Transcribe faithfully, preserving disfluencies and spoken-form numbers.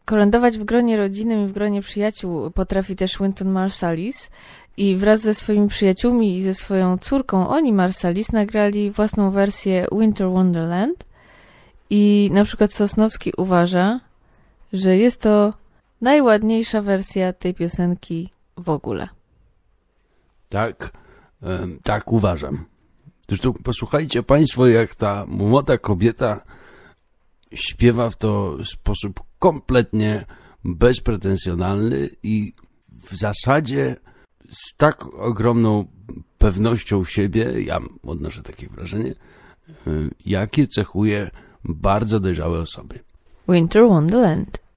kolędować w gronie rodzinnym i w gronie przyjaciół potrafi też Wynton Marsalis i wraz ze swoimi przyjaciółmi i ze swoją córką Oni Marsalis nagrali własną wersję Winter Wonderland i na przykład Sosnowski uważa, że jest to najładniejsza wersja tej piosenki w ogóle. Tak, tak uważam. Zresztą posłuchajcie państwo, jak ta młoda kobieta śpiewa w to w sposób kompletnie bezpretensjonalny i w zasadzie z tak ogromną pewnością siebie, ja odnoszę takie wrażenie, jakie cechuje bardzo dojrzałe osoby. Winter Wonderland.